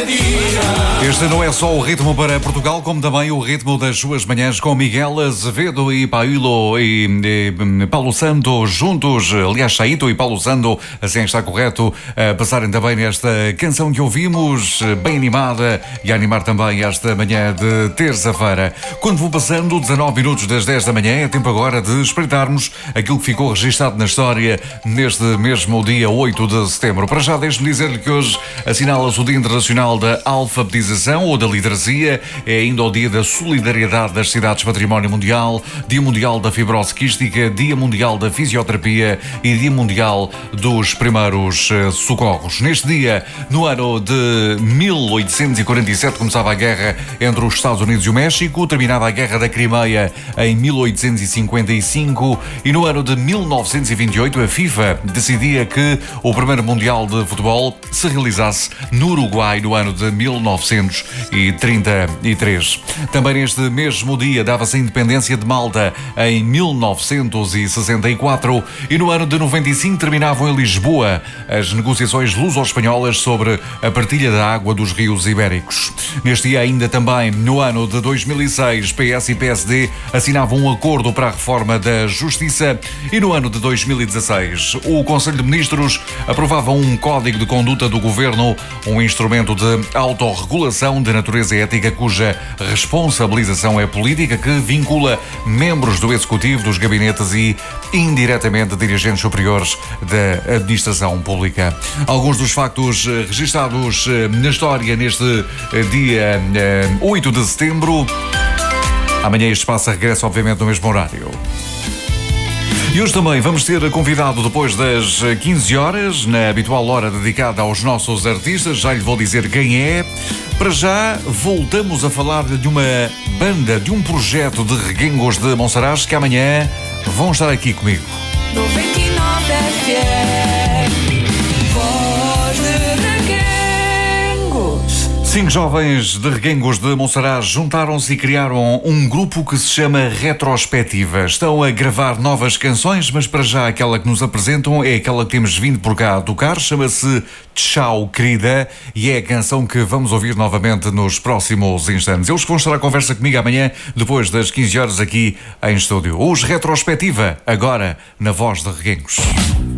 Este não é só o ritmo para Portugal, como também o ritmo das suas manhãs com Miguel Azevedo e Paolo e Paulo Santo juntos. Aliás, Saito e Paulo Santo, assim está correto, a passarem também nesta canção que ouvimos, bem animada, e a animar também esta manhã de terça-feira. Quando vou passando 19 minutos das 10 da manhã, é tempo agora de espreitarmos aquilo que ficou registado na história neste mesmo dia 8 de setembro. Para já, deixe-me dizer-lhe que hoje assinala-se o Dia Internacional da Alfabetização ou da Literacia, é ainda o Dia da Solidariedade das Cidades Património Mundial, Dia Mundial da Fibrose Quística, Dia Mundial da Fisioterapia e Dia Mundial dos Primeiros Socorros. Neste dia, no ano de 1847, começava a guerra entre os Estados Unidos e o México, terminava a Guerra da Crimeia em 1855 e no ano de 1928 a FIFA decidia que o primeiro Mundial de Futebol se realizasse no Uruguai no ano de 1933. Também neste mesmo dia dava-se a independência de Malta em 1964 e no ano de 95 terminavam em Lisboa as negociações luso-espanholas sobre a partilha da água dos rios ibéricos. Neste dia ainda também, no ano de 2006, PS e PSD assinavam um acordo para a reforma da Justiça e no ano de 2016 o Conselho de Ministros aprovava um código de conduta do Governo, um instrumento de autorregulação de natureza ética cuja responsabilização é política, que vincula membros do Executivo, dos gabinetes e indiretamente dirigentes superiores da administração pública. Alguns dos factos registados na história neste dia 8 de setembro. Amanhã este espaço regressa obviamente no mesmo horário. E hoje também vamos ter convidado depois das 15 horas, na habitual hora dedicada aos nossos artistas. Já lhe vou dizer quem é. Para já, voltamos a falar de uma banda, de um projeto de reguengos de Monsaraz que amanhã vão estar aqui comigo. 99 FM, voz de reguengos. 5 jovens de reguengos de Monsaraz juntaram-se e criaram um grupo que se chama Retrospectiva. Estão a gravar novas canções, mas para já aquela que nos apresentam é aquela que temos vindo por cá a tocar. Chama-se Tchau, Querida, e é a canção que vamos ouvir novamente nos próximos instantes. Eles que vão estar à conversa comigo amanhã, depois das 15 horas aqui em estúdio. Os Retrospectiva, agora na Voz de Reguengos.